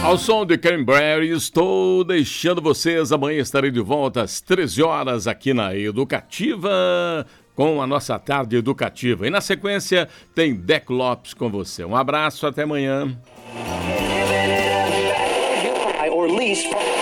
Ao som de Cranberry, estou deixando vocês. Amanhã estarei de volta às 13 horas aqui na Educativa, com a nossa tarde educativa. E na sequência tem Deco Lopes com você. Um abraço, até amanhã.